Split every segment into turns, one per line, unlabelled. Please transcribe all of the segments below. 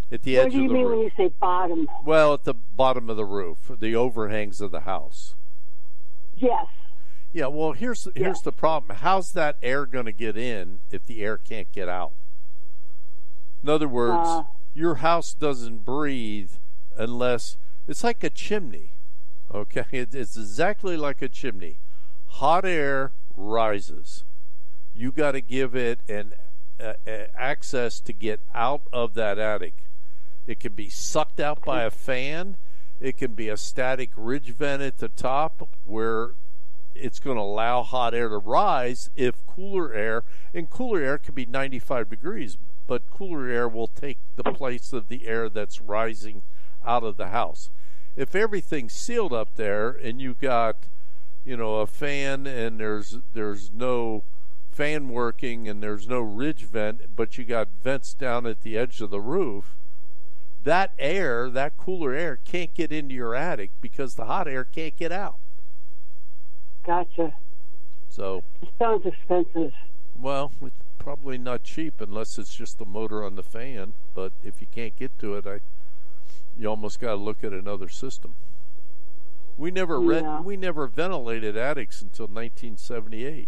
At the
What
edge
do you
of the
mean
roof.
when you say bottom?
Well, at the bottom of the roof, the overhangs of the house.
Yes.
Yeah, well, here's the problem. How's that air going to get in if the air can't get out? In other words, your house doesn't breathe unless it's like a chimney. Okay, it's exactly like a chimney. Hot air rises. You got to give it an access to get out of that attic. It can be sucked out by a fan. It can be a static ridge vent at the top where it's going to allow hot air to rise if cooler air, and cooler air can be 95 degrees, but cooler air will take the place of the air that's rising out of the house. If everything's sealed up there and you got, a fan and there's no fan working and there's no ridge vent, but you got vents down at the edge of the roof, that air, that cooler air, can't get into your attic because the hot air can't get out.
Gotcha.
So
it sounds expensive.
Well, it's probably not cheap unless it's just the motor on the fan. But if you can't get to it, you almost got to look at another system. We never ventilated attics until 1978.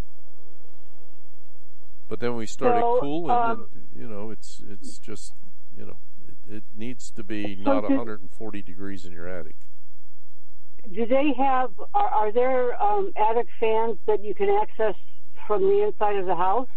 But then we started cooling, and it's just it needs to be not 140 degrees in your attic.
Do they have? Are there attic fans that you can access from the inside of the house?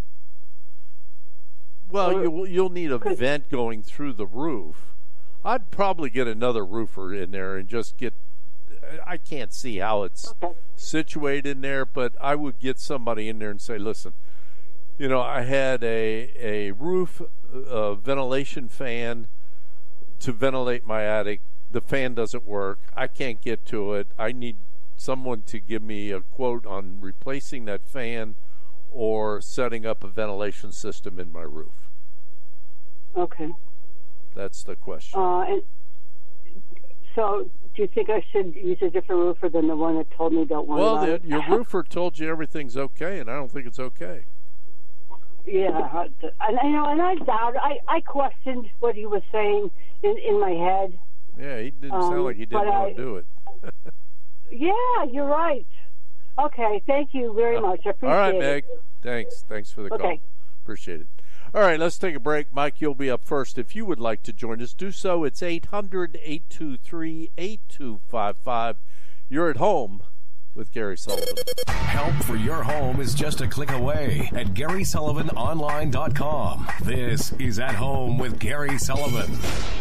Well, you'll need a vent going through the roof. I'd probably get another roofer in there and just get. I can't see how it's situated in there, but I would get somebody in there and say, listen, I had a roof ventilation fan to ventilate my attic. The fan doesn't work. I can't get to it. I need someone to give me a quote on replacing that fan or setting up a ventilation system in my roof.
Okay.
That's the question.
And so, do you think I should use a different roofer than the one that told me don't worry about it?
Well, your roofer told you everything's okay, and I don't think it's okay.
Yeah, and I doubt. I questioned what he was saying in my head.
Yeah, he didn't sound like he didn't want to do it.
Yeah, you're right. Okay, thank you very much. I appreciate it.
All right, Meg. Thanks for the call. Appreciate it. All right, let's take a break. Mike, you'll be up first. If you would like to join us, do so. It's 800-823-8255. You're at home with Gary Sullivan.
Help for your home is just a click away at GarySullivanOnline.com. This is At Home with Gary Sullivan.